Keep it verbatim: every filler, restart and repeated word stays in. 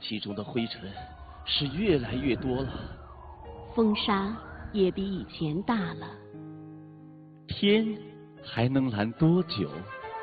气中的灰尘是越来越多了， 风沙也比以前大了。 天还能蓝多久？